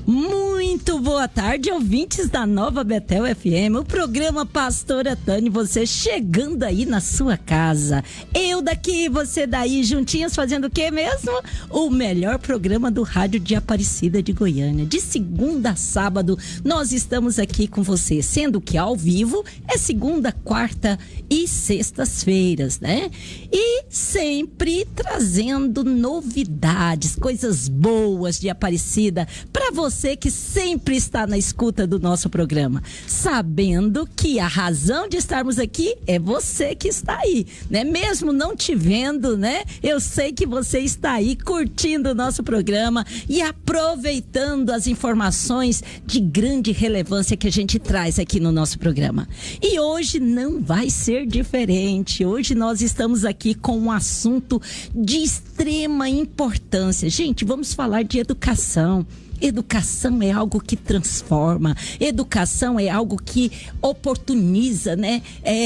Muito boa tarde, ouvintes da Nova Betel FM, o programa Pastora Tânia, você chegando aí na sua casa. Eu daqui, você daí, juntinhos fazendo o que mesmo? O melhor programa do rádio de Aparecida de Goiânia. De segunda a sábado, nós estamos aqui com você, sendo que ao vivo é segunda, quarta e sextas-feiras, né? E sempre trazendo novidades, coisas boas de Aparecida para você que sempre está na escuta do nosso programa, sabendo que a razão de estarmos aqui é você que está aí, né? Mesmo não te vendo, né? Eu sei que você está aí curtindo o nosso programa e aproveitando as informações de grande relevância que a gente traz aqui no nosso programa. E hoje não vai ser diferente. Hoje nós estamos aqui com um assunto de extrema importância. Gente, vamos falar de educação. Educação é algo que transforma, educação é algo que oportuniza, né?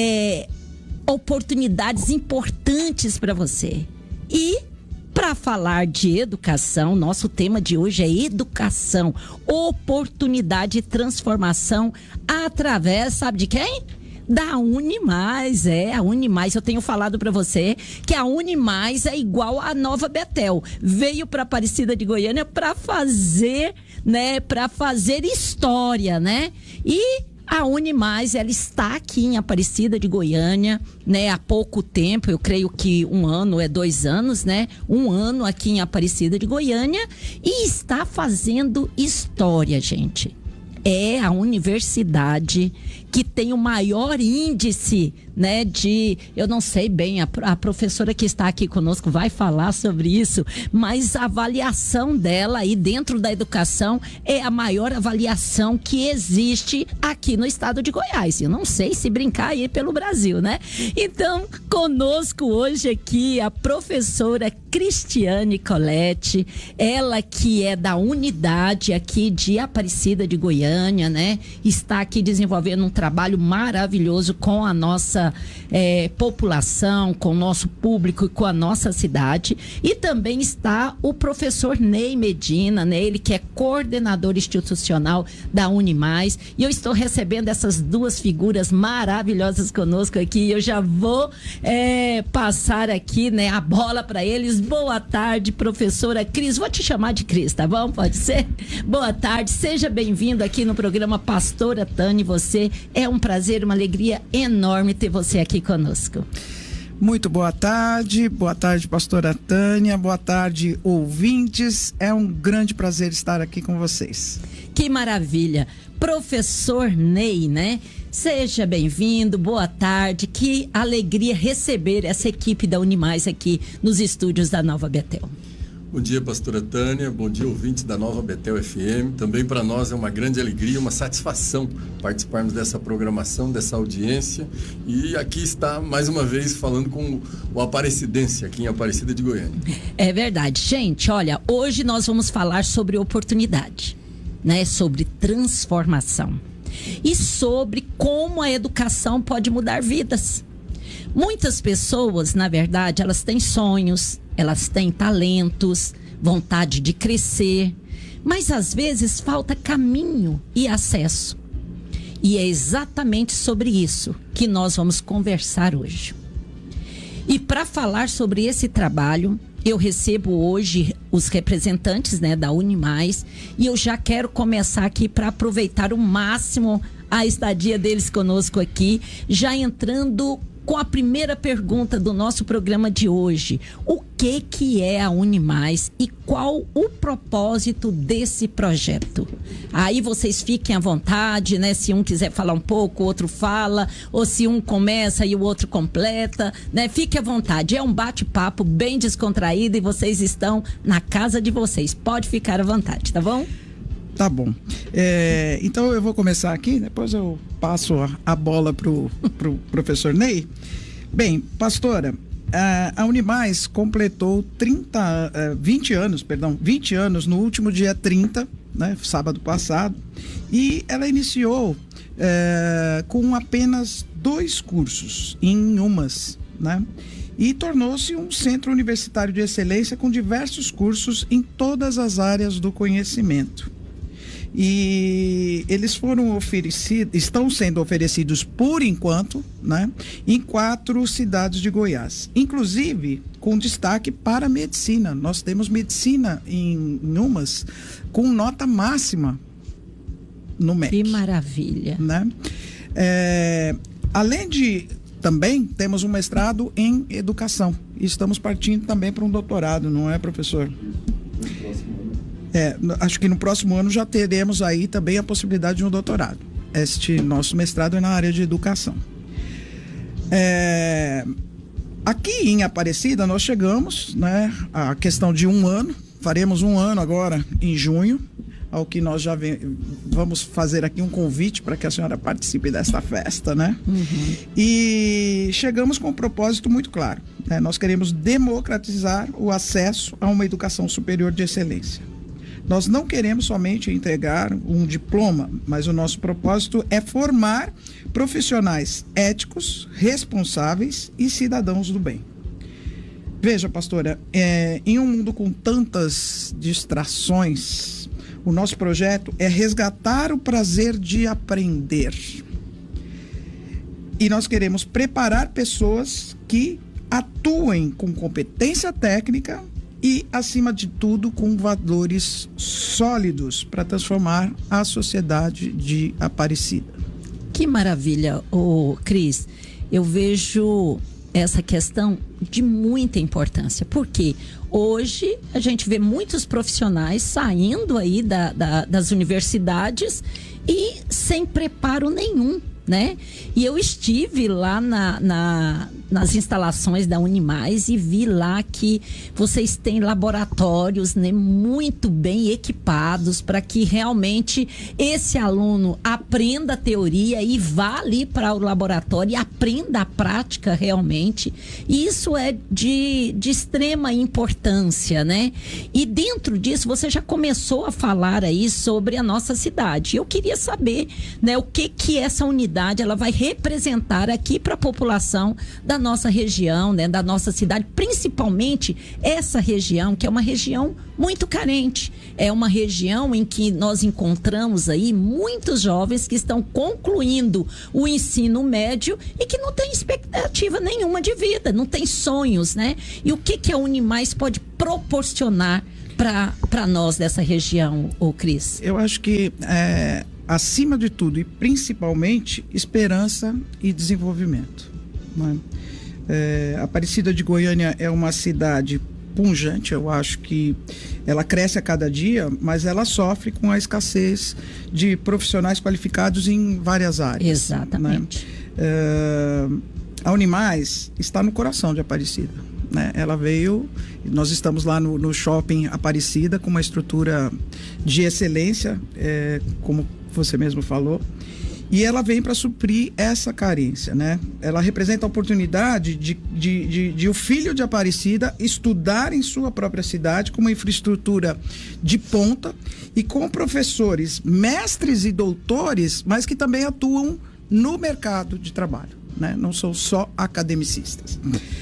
Oportunidades importantes para você. E para falar de educação, nosso tema de hoje é educação, oportunidade e transformação através, sabe de quem? Da Unimais, a Unimais, eu tenho falado para você que a Unimais é igual a Nova Betel, veio para Aparecida de Goiânia para fazer, né, para fazer história, né? E a Unimais, ela está aqui em Aparecida de Goiânia, né, há pouco tempo, eu creio que 1 ano, 2 anos, né? 1 ano aqui em Aparecida de Goiânia e está fazendo história, gente. É a universidade que tem o maior índice, né, eu não sei bem, a professora que está aqui conosco vai falar sobre isso, mas a avaliação dela aí dentro da educação é a maior avaliação que existe aqui no estado de Goiás. Eu não sei se brincar aí pelo Brasil, né? Então, conosco hoje aqui a professora Cristiane Colette, ela que é da unidade aqui de Aparecida de Goiânia, né? Está aqui desenvolvendo um trabalho maravilhoso com a nossa população, com o nosso público e com a nossa cidade. E também está o professor Ney Medina, né? Ele que é coordenador institucional da Unimais. E eu estou recebendo essas duas figuras maravilhosas conosco aqui. Eu já vou passar aqui, né, a bola para eles. Boa tarde, professora Cris. Vou te chamar de Cris, tá bom? Pode ser? Boa tarde, seja bem-vindo aqui no programa Pastora Tânia. Você é um prazer, uma alegria enorme ter você aqui conosco. Muito boa tarde, pastora Tânia, boa tarde, ouvintes. É um grande prazer estar aqui com vocês. Que maravilha. Professor Ney, né? Seja bem-vindo, boa tarde, que alegria receber essa equipe da Unimais aqui nos estúdios da Nova Betel. Bom dia, pastora Tânia, bom dia, ouvintes da Nova Betel FM. Também para nós é uma grande alegria, uma satisfação participarmos dessa programação, dessa audiência. E aqui está, mais uma vez, falando com o Aparecidense, aqui em Aparecida de Goiânia. É verdade. Gente, olha, hoje nós vamos falar sobre oportunidade, né? Sobre transformação. E sobre como a educação pode mudar vidas. Muitas pessoas, na verdade, elas têm sonhos, elas têm talentos, vontade de crescer, mas às vezes falta caminho e acesso. E é exatamente sobre isso que nós vamos conversar hoje. E para falar sobre esse trabalho, eu recebo hoje os representantes, né, da Unimais, e eu já quero começar aqui para aproveitar o máximo a estadia deles conosco aqui, já entrando com a primeira pergunta do nosso programa de hoje. O que é a Unimais e qual o propósito desse projeto? Aí vocês fiquem à vontade, né? Se um quiser falar um pouco, o outro fala, ou se um começa e o outro completa, né? Fique à vontade. É um bate-papo bem descontraído e vocês estão na casa de vocês. Pode ficar à vontade, tá bom? Tá bom. Então eu vou começar aqui, depois eu passo a bola pro professor Ney. Bem, pastora, a Unimais completou 20 anos no último dia 30, né, sábado passado, e ela iniciou com apenas 2 cursos em UMAS, né? E tornou-se um centro universitário de excelência com diversos cursos em todas as áreas do conhecimento. E eles foram oferecidos, estão sendo oferecidos por enquanto, né, em 4 cidades de Goiás, inclusive com destaque para a medicina. Nós temos medicina em umas com nota máxima no MEC. Que maravilha. Né? Além de, também temos um mestrado em educação e estamos partindo também para um doutorado, não é, professor? Acho que no próximo ano já teremos aí também a possibilidade de um doutorado. Este nosso mestrado é na área de educação. Aqui em Aparecida nós chegamos, né, a questão de 1 ano, faremos 1 ano agora em junho, ao que nós já vamos fazer aqui um convite para que a senhora participe desta festa, né? Uhum. E chegamos com um propósito muito claro, né? Nós queremos democratizar o acesso a uma educação superior de excelência. Nós não queremos somente entregar um diploma, mas o nosso propósito é formar profissionais éticos, responsáveis e cidadãos do bem. Veja, pastora, em um mundo com tantas distrações, o nosso projeto é resgatar o prazer de aprender. E nós queremos preparar pessoas que atuem com competência técnica e, acima de tudo, com valores sólidos para transformar a sociedade de Aparecida. Que maravilha, Cris. Eu vejo essa questão de muita importância, porque hoje a gente vê muitos profissionais saindo aí das universidades e sem preparo nenhum, né? E eu estive lá nas instalações da Unimais e vi lá que vocês têm laboratórios, né, muito bem equipados para que realmente esse aluno aprenda a teoria e vá ali para o laboratório e aprenda a prática realmente. E isso é de extrema importância, né? E dentro disso você já começou a falar aí sobre a nossa cidade. Eu queria saber, né, o que essa unidade ela vai representar aqui para a população da nossa região, né, da nossa cidade, principalmente essa região, que é uma região muito carente. É uma região em que nós encontramos aí muitos jovens que estão concluindo o ensino médio e que não tem expectativa nenhuma de vida, não tem sonhos, né? E o que a Unimais pode proporcionar para nós dessa região, Cris? Eu acho que acima de tudo e principalmente esperança e desenvolvimento, né? Aparecida de Goiânia é uma cidade pujante, eu acho que ela cresce a cada dia, mas ela sofre com a escassez de profissionais qualificados em várias áreas. Exatamente. Né? A Unimais está no coração de Aparecida, né? Ela veio, nós estamos lá no shopping Aparecida com uma estrutura de excelência, como você mesmo falou, e ela vem para suprir essa carência, né? Ela representa a oportunidade de o filho de Aparecida estudar em sua própria cidade com uma infraestrutura de ponta e com professores, mestres e doutores, mas que também atuam no mercado de trabalho, né? Não são só academicistas.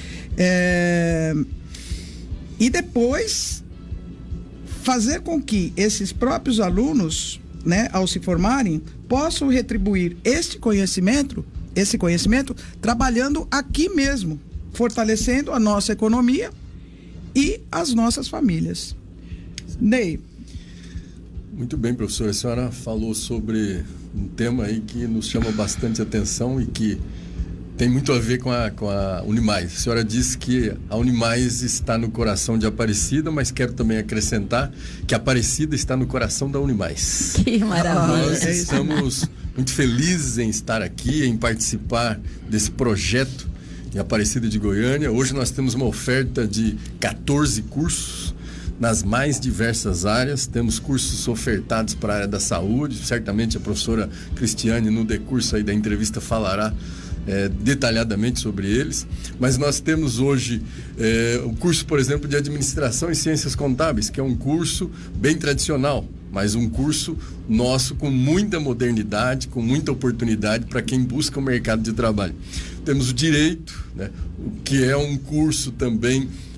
E depois fazer com que esses próprios alunos, né, ao se formarem, possam retribuir esse conhecimento trabalhando aqui mesmo, fortalecendo a nossa economia e as nossas famílias. Ney. Muito bem, professor. A senhora falou sobre um tema aí que nos chama bastante atenção e que tem muito a ver com a Unimais. A senhora disse que a Unimais está no coração de Aparecida, mas quero também acrescentar que Aparecida está no coração da Unimais. Que maravilha! Nós estamos muito felizes em estar aqui, em participar desse projeto em Aparecida de Goiânia. Hoje nós temos uma oferta de 14 cursos nas mais diversas áreas. Temos cursos ofertados para a área da saúde. Certamente a professora Cristiane, no decurso aí da entrevista, falará detalhadamente sobre eles, mas nós temos hoje o curso, por exemplo, de Administração e Ciências Contábeis, que é um curso bem tradicional, mas um curso nosso com muita modernidade, com muita oportunidade para quem busca o mercado de trabalho. Temos o Direito, né, que é um curso também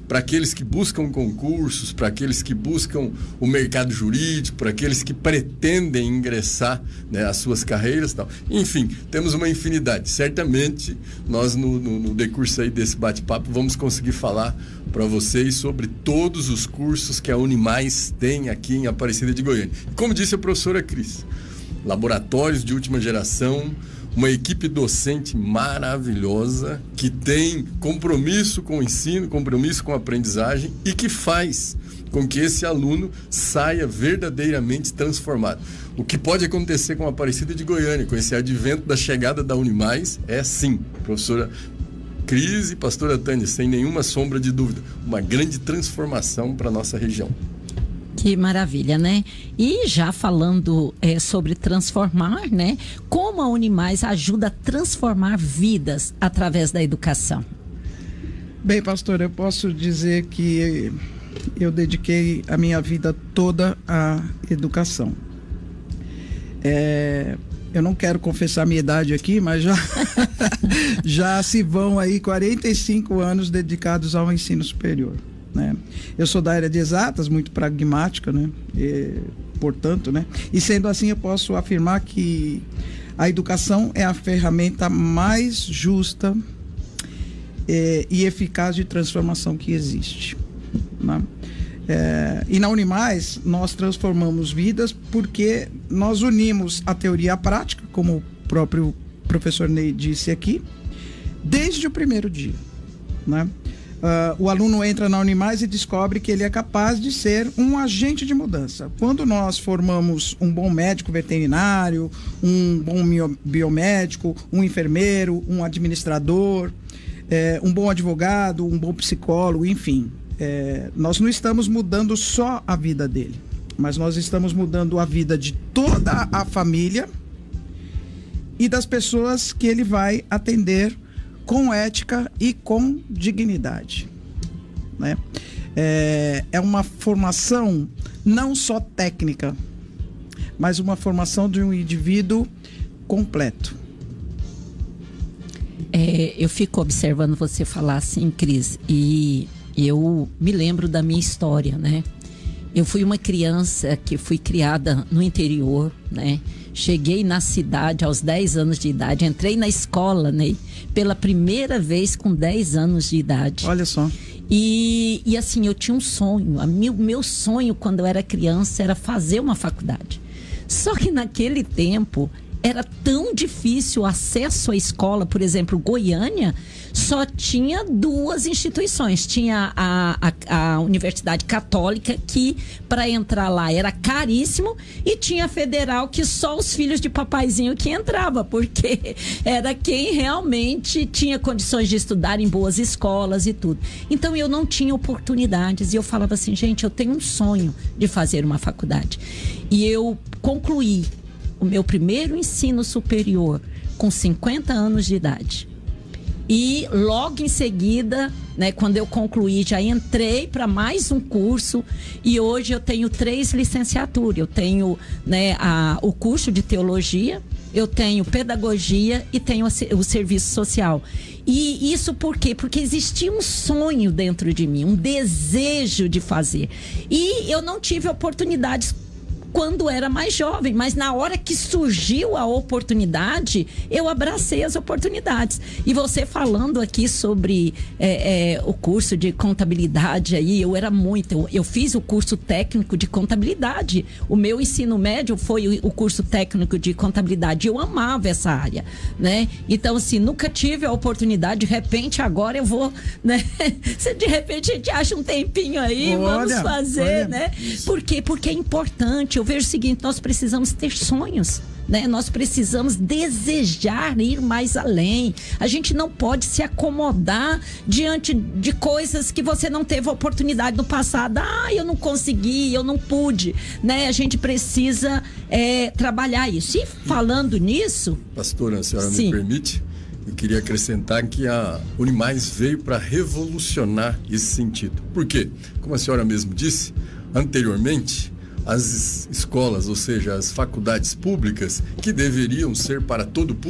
para aqueles que buscam concursos, para aqueles que buscam o mercado jurídico, para aqueles que pretendem ingressar, né, as suas carreiras e tal. Enfim, temos uma infinidade. Certamente, nós no decurso aí desse bate-papo vamos conseguir falar para vocês sobre todos os cursos que a Unimais tem aqui em Aparecida de Goiânia. Como disse a professora Cris, laboratórios de última geração, uma equipe docente maravilhosa, que tem compromisso com o ensino, compromisso com a aprendizagem e que faz com que esse aluno saia verdadeiramente transformado. O que pode acontecer com a Aparecida de Goiânia, com esse advento da chegada da Unimais, é sim, professora Cris e pastora Tânia, sem nenhuma sombra de dúvida, uma grande transformação para a nossa região. Que maravilha, né? E já falando sobre transformar, né? Como a Unimais ajuda a transformar vidas através da educação? Bem, pastor, eu posso dizer que eu dediquei a minha vida toda à educação. Eu não quero confessar a minha idade aqui, mas já se vão aí 45 anos dedicados ao ensino superior, né? Eu sou da área de exatas, muito pragmática, né? Portanto, né? E sendo assim, eu posso afirmar que a educação é a ferramenta mais justa e eficaz de transformação que existe, né? E na Unimais nós transformamos vidas porque nós unimos a teoria à prática, como o próprio professor Ney disse aqui, desde o primeiro dia, né? O aluno entra na Unimais e descobre que ele é capaz de ser um agente de mudança. Quando nós formamos um bom médico veterinário, um bom biomédico, um enfermeiro, um administrador, um bom advogado, um bom psicólogo, enfim, nós não estamos mudando só a vida dele, mas nós estamos mudando a vida de toda a família e das pessoas que ele vai atender com ética e com dignidade, né? É uma formação não só técnica, mas uma formação de um indivíduo completo. Eu fico observando você falar assim, Cris, e eu me lembro da minha história, né? Eu fui uma criança que fui criada no interior, né? Cheguei na cidade aos 10 anos de idade, entrei na escola, né? Pela primeira vez com 10 anos de idade. Olha só. E assim, eu tinha um sonho. O meu sonho quando eu era criança era fazer uma faculdade. Só que naquele tempo era tão difícil o acesso à escola. Por exemplo, Goiânia só tinha 2 instituições. Tinha a Universidade Católica, que para entrar lá era caríssimo, e tinha a Federal, que só os filhos de papaizinho que entrava, porque era quem realmente tinha condições de estudar em boas escolas e tudo. Então eu não tinha oportunidades, e eu falava assim, gente, eu tenho um sonho de fazer uma faculdade. E eu concluí o meu primeiro ensino superior com 50 anos de idade. E logo em seguida, né, quando eu concluí, já entrei para mais um curso, e hoje eu tenho 3 licenciaturas. Eu tenho, né, o curso de teologia, eu tenho pedagogia e tenho o serviço social. E isso por quê? Porque existia um sonho dentro de mim, um desejo de fazer. E eu não tive oportunidades quando era mais jovem, mas na hora que surgiu a oportunidade, eu abracei as oportunidades. E você falando aqui sobre o curso de contabilidade aí, eu fiz o curso técnico de contabilidade. O meu ensino médio foi o curso técnico de contabilidade. Eu amava essa área, né? Então, assim, nunca tive a oportunidade, de repente agora eu vou, né? Se de repente a gente acha um tempinho aí, vamos fazer, né? Por quê? Porque é importante. Eu vejo o seguinte, nós precisamos ter sonhos, né? Nós precisamos desejar ir mais além. A gente não pode se acomodar diante de coisas que você não teve oportunidade no passado. Eu não consegui, eu não pude, né? A gente precisa trabalhar isso. E falando nisso... Pastora, a senhora sim, me permite? Eu queria acrescentar que a Unimais veio para revolucionar esse sentido. Por quê? Como a senhora mesmo disse, anteriormente, as escolas, ou seja, as faculdades públicas, que deveriam ser para todo o público,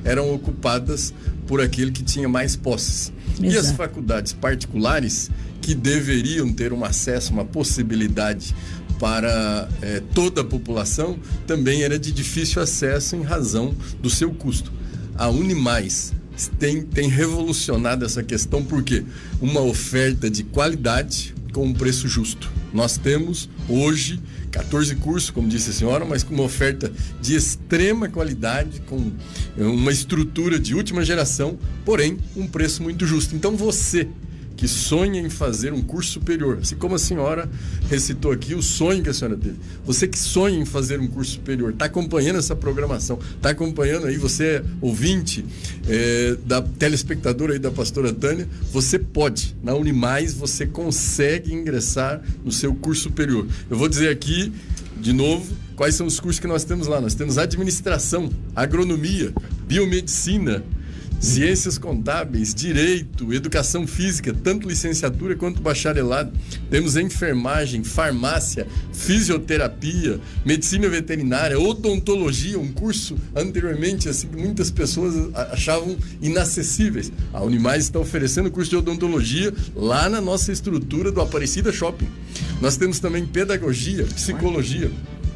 eram ocupadas por aquele que tinha mais posses. Exato. E as faculdades particulares, que deveriam ter um acesso, uma possibilidade para toda a população, também era de difícil acesso em razão do seu custo. A Unimais tem revolucionado essa questão, porque uma oferta de qualidade com um preço justo. Nós temos hoje 14 cursos, como disse a senhora, mas com uma oferta de extrema qualidade, com uma estrutura de última geração, porém um preço muito justo. Então você que sonha em fazer um curso superior, assim como a senhora recitou aqui o sonho que a senhora teve, você que sonha em fazer um curso superior, está acompanhando essa programação, está acompanhando aí, você é ouvinte da telespectadora aí da pastora Tânia, você pode, na Unimais você consegue ingressar no seu curso superior. Eu vou dizer aqui de novo quais são os cursos que nós temos lá. Nós temos administração, agronomia, biomedicina, ciências contábeis, direito, educação física, tanto licenciatura quanto bacharelado. Temos enfermagem, farmácia, fisioterapia, medicina veterinária, odontologia, um curso anteriormente assim que muitas pessoas achavam inacessíveis. A Unimais está oferecendo o curso de odontologia lá na nossa estrutura do Aparecida Shopping. Nós temos também pedagogia, psicologia.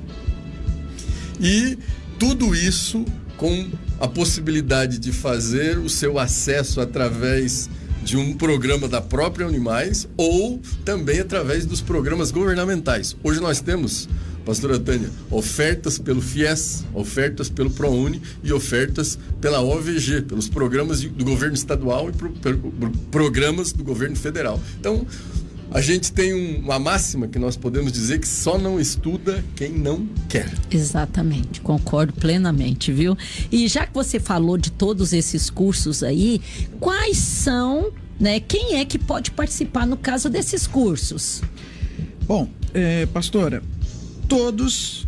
E tudo isso com a possibilidade de fazer o seu acesso através de um programa da própria Unimais ou também através dos programas governamentais. Hoje nós temos, pastora Tânia, ofertas pelo FIES, ofertas pelo ProUni e ofertas pela OVG, pelos programas do governo estadual e programas do governo federal. Então, a gente tem uma máxima que nós podemos dizer que só não estuda quem não quer. Exatamente, concordo plenamente, viu? E já que você falou de todos esses cursos aí, quais são, né? Quem é que pode participar no caso desses cursos? Bom, pastora, todos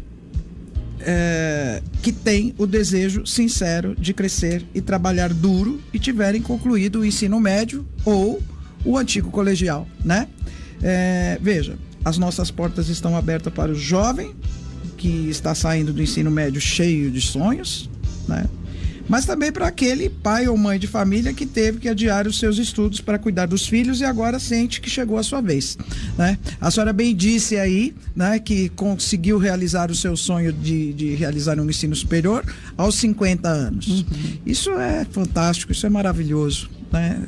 que têm o desejo sincero de crescer e trabalhar duro e tiverem concluído o ensino médio ou o antigo colegial, né? Veja, as nossas portas estão abertas para o jovem que está saindo do ensino médio cheio de sonhos, né? Mas também para aquele pai ou mãe de família que teve que adiar os seus estudos para cuidar dos filhos e agora sente que chegou a sua vez, né? A senhora bem disse aí, né, que conseguiu realizar o seu sonho de realizar um ensino superior aos 50 anos. Uhum. Isso é fantástico, isso é maravilhoso, né?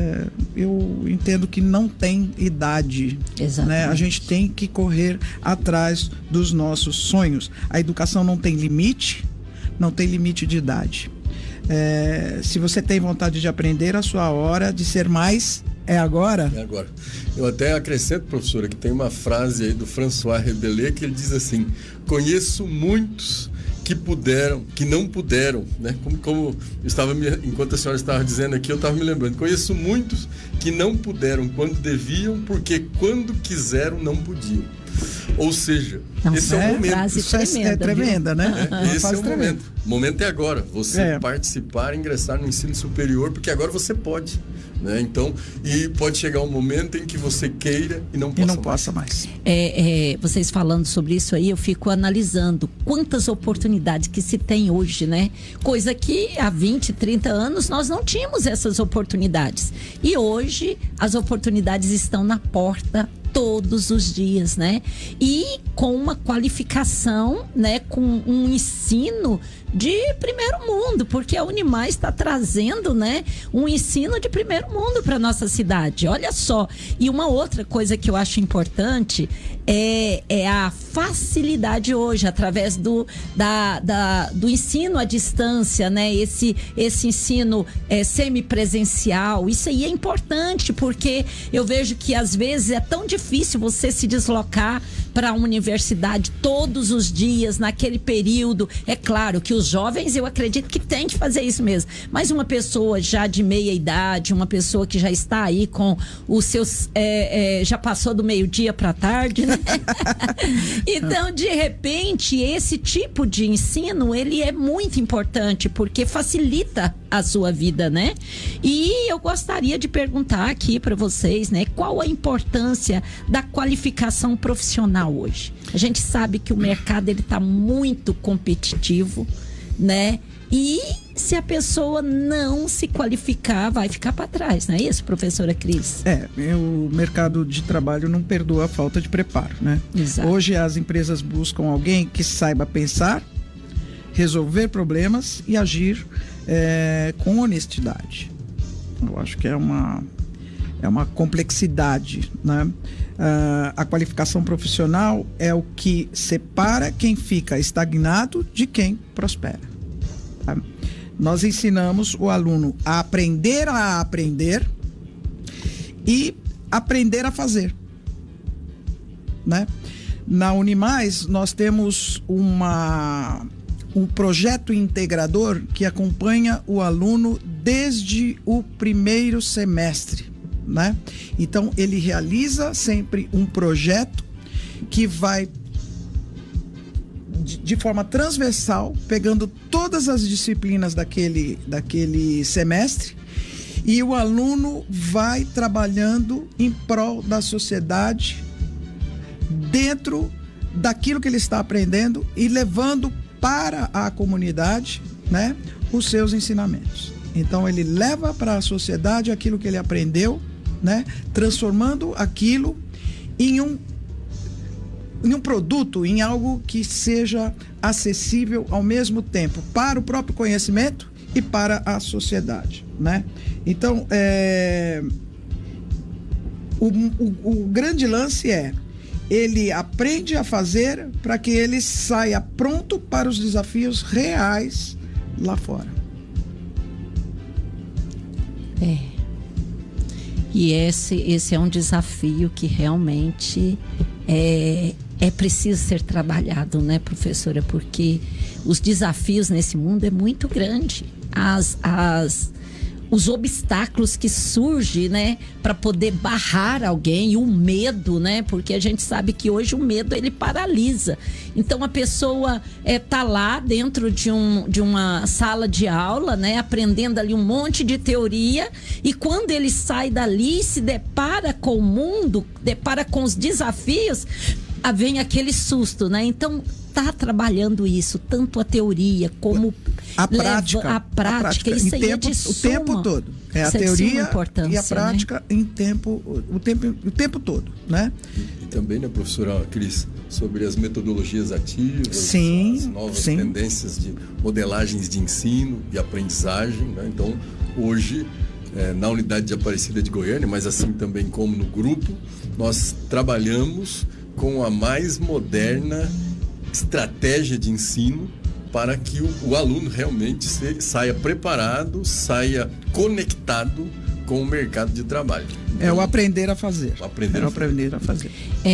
Eu entendo que não tem idade, né? A gente tem que correr atrás dos nossos sonhos. A educação não tem limite, não tem limite de idade. Se você tem vontade de aprender, a sua hora de ser mais é agora. É agora. Eu até acrescento, professora, que tem uma frase aí do François Rabelais que ele diz assim: conheço muitos que não puderam, né? Como eu estava enquanto a senhora estava dizendo aqui, eu estava me lembrando. Conheço muitos que não puderam quando deviam, porque quando quiseram não podiam. Ou seja, esse é o momento. Isso é tremenda, né? Esse é o momento. O momento é agora. Você participar, ingressar no ensino superior, porque agora você pode, né? Então, e pode chegar um momento em que você queira e não possa mais. Vocês falando sobre isso aí, eu fico analisando quantas oportunidades que se tem hoje, né? Coisa que há 20, 30 anos nós não tínhamos essas oportunidades. E hoje as oportunidades estão na porta todos os dias, né? E com uma qualificação, né? Com um ensino de primeiro mundo, porque a Unimais está trazendo, né? Um ensino de primeiro mundo para nossa cidade. Olha só. E uma outra coisa que eu acho importante é a facilidade hoje, através do ensino à distância, né? Esse ensino semipresencial. Isso aí é importante, porque eu vejo que às vezes é tão difícil você se deslocar para a universidade todos os dias, naquele período. É claro que os jovens, eu acredito que tem que fazer isso mesmo. Mas uma pessoa já de meia idade, uma pessoa que já está aí com os seus... já passou do meio-dia para tarde, né? Então, de repente, esse tipo de ensino, ele é muito importante, porque facilita a sua vida, né? E eu gostaria de perguntar aqui para vocês, né? Qual a importância da qualificação profissional hoje? A gente sabe que o mercado, ele está muito competitivo, né? E se a pessoa não se qualificar, vai ficar para trás, não é isso, professora Cris? O mercado de trabalho não perdoa a falta de preparo, né? Exato. Hoje as empresas buscam alguém que saiba pensar, resolver problemas e agir com honestidade. Eu acho que é uma complexidade, né? A qualificação profissional é o que separa quem fica estagnado de quem prospera. Tá? Nós ensinamos o aluno a aprender e aprender a fazer, né? Na Unimais, nós temos um projeto integrador que acompanha o aluno desde o primeiro semestre, né? Então, ele realiza sempre um projeto que vai de forma transversal, pegando todas as disciplinas daquele semestre, e o aluno vai trabalhando em prol da sociedade dentro daquilo que ele está aprendendo e levando para a comunidade, né, os seus ensinamentos. Então ele leva para a sociedade aquilo que ele aprendeu, né, transformando aquilo em um produto, em algo que seja acessível ao mesmo tempo para o próprio conhecimento e para a sociedade, né? Então, o grande lance é ele aprende a fazer para que ele saia pronto para os desafios reais lá fora. E esse é um desafio que realmente é preciso ser trabalhado, né, professora? Porque os desafios nesse mundo é muito grande. Os obstáculos que surgem, né, para poder barrar alguém, o medo, né, porque a gente sabe que hoje o medo ele paralisa. Então a pessoa tá lá dentro de uma sala de aula, né, aprendendo ali um monte de teoria, e quando ele sai dali, se depara com o mundo, depara com os desafios, vem aquele susto, né? Então tá trabalhando isso, tanto a teoria como a prática isso aí o tempo todo. A teoria e a prática, né? o tempo todo, né? E também, né, professora Cris, sobre as metodologias ativas, sim, as novas tendências de modelagens de ensino e aprendizagem, né? Então, hoje, na unidade de Aparecida de Goiânia, mas assim também como no grupo, nós trabalhamos com a mais moderna estratégia de ensino para que o aluno realmente saia preparado, saia conectado com o mercado de trabalho. Então, o aprender a fazer. Aprender a fazer.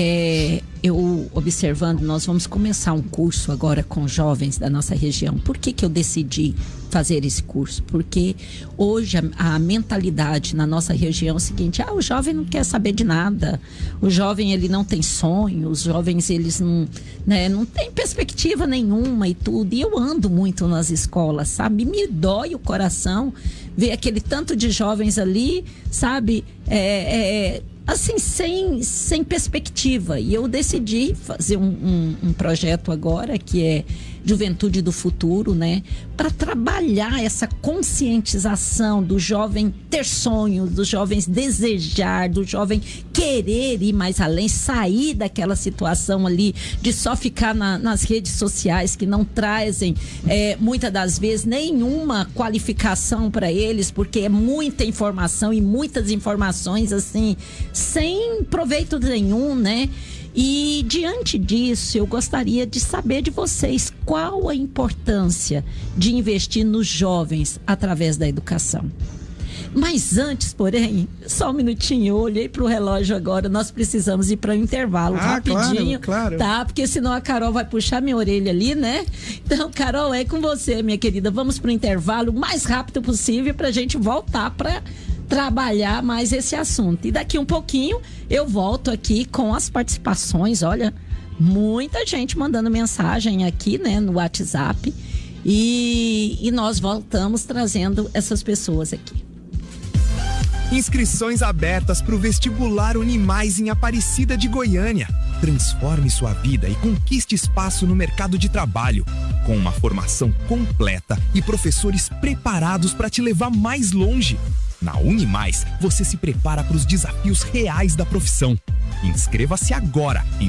Eu observando, nós vamos começar um curso agora com jovens da nossa região. Por que eu decidi fazer esse curso? Porque hoje a mentalidade na nossa região é o seguinte: o jovem não quer saber de nada, o jovem ele não tem sonho, os jovens eles não têm perspectiva nenhuma e tudo. E eu ando muito nas escolas, sabe? Me dói o coração ver aquele tanto de jovens ali, sabe? Assim, sem perspectiva. E eu decidi fazer um projeto agora que é Juventude do Futuro, né? Para trabalhar essa conscientização do jovem ter sonhos, dos jovens desejar, do jovem querer ir mais além, sair daquela situação ali de só ficar nas redes sociais que não trazem, muitas das vezes, nenhuma qualificação para eles, porque é muita informação e muitas informações, assim, sem proveito nenhum, né? E diante disso, eu gostaria de saber de vocês qual a importância de investir nos jovens através da educação. Mas antes, porém, só um minutinho, eu olhei para o relógio agora, nós precisamos ir para o intervalo rapidinho, claro. Tá? Porque senão a Carol vai puxar minha orelha ali, né? Então, Carol, é com você, minha querida. Vamos para o intervalo o mais rápido possível para a gente voltar para trabalhar mais esse assunto. E daqui um pouquinho eu volto aqui com as participações. Olha, muita gente mandando mensagem aqui, né, no WhatsApp, e nós voltamos trazendo essas pessoas aqui. Inscrições abertas para o vestibular Unimais em Aparecida de Goiânia. Transforme sua vida e conquiste espaço no mercado de trabalho. Com uma formação completa e professores preparados para te levar mais longe. Na Unimais, você se prepara para os desafios reais da profissão. Inscreva-se agora em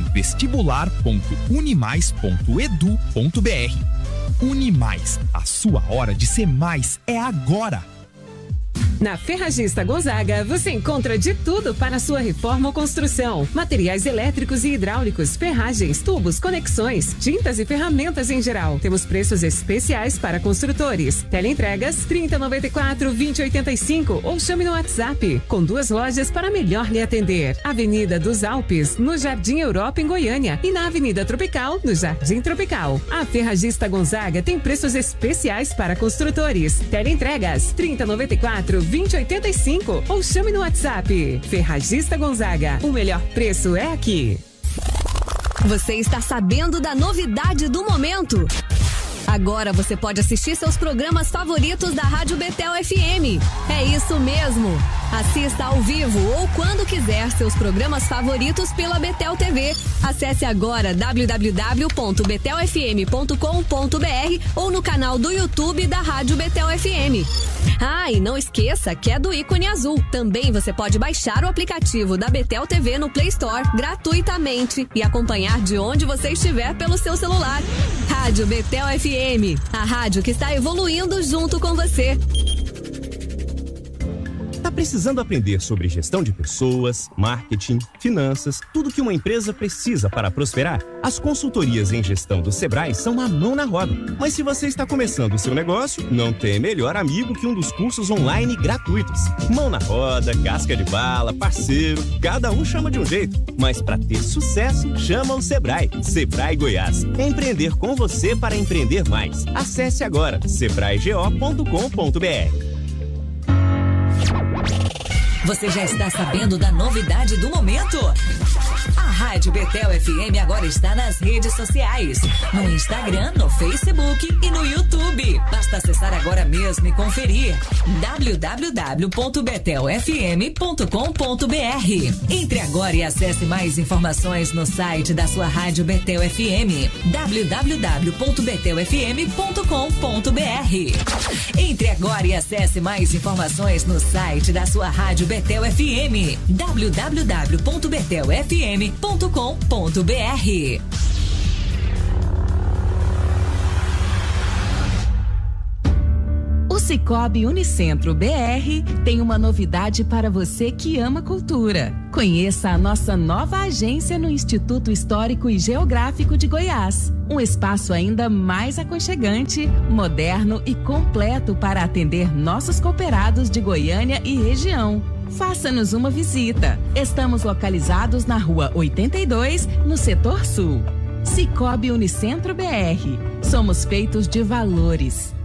vestibular.unimais.edu.br. Unimais, a sua hora de ser mais é agora. Na Ferragista Gonzaga, você encontra de tudo para a sua reforma ou construção. Materiais elétricos e hidráulicos, ferragens, tubos, conexões, tintas e ferramentas em geral. Temos preços especiais para construtores. Teleentregas 3094-2085 ou chame no WhatsApp. Com 2 lojas para melhor lhe atender. Avenida dos Alpes, no Jardim Europa, em Goiânia. E na Avenida Tropical, no Jardim Tropical. A Ferragista Gonzaga tem preços especiais para construtores. Teleentregas 3094-2085 ou chame no WhatsApp. Ferragista Gonzaga, o melhor preço é aqui. Você está sabendo da novidade do momento? Agora você pode assistir seus programas favoritos da Rádio Betel FM. É isso mesmo. Assista ao vivo ou quando quiser seus programas favoritos pela Betel TV. Acesse agora www.betelfm.com.br ou no canal do YouTube da Rádio Betel FM. Ah, e não esqueça que é do ícone azul. Também você pode baixar o aplicativo da Betel TV no Play Store gratuitamente e acompanhar de onde você estiver pelo seu celular. Rádio Betel FM, a rádio que está evoluindo junto com você. Tá precisando aprender sobre gestão de pessoas, marketing, finanças, tudo que uma empresa precisa para prosperar? As consultorias em gestão do Sebrae são uma mão na roda. Mas se você está começando o seu negócio, não tem melhor amigo que um dos cursos online gratuitos. Mão na roda, casca de bala, parceiro, cada um chama de um jeito. Mas para ter sucesso, chama o Sebrae. Sebrae Goiás. Empreender com você para empreender mais. Acesse agora sebraego.com.br. Você já está sabendo da novidade do momento? A Rádio Betel FM agora está nas redes sociais. No Instagram, no Facebook e no YouTube. Basta acessar agora mesmo e conferir. www.betelfm.com.br. Entre agora e acesse mais informações no site da sua Rádio Betel FM. www.betelfm.com.br. Entre agora e acesse mais informações no site da sua Rádio Betel FM. www.betelfm.com.br. O Sicoob Unicentro BR tem uma novidade para você que ama cultura. Conheça a nossa nova agência no Instituto Histórico e Geográfico de Goiás. Um espaço ainda mais aconchegante, moderno e completo para atender nossos cooperados de Goiânia e região. Faça-nos uma visita. Estamos localizados na Rua 82, no Setor Sul. Sicoob Unicentro BR. Somos feitos de valores.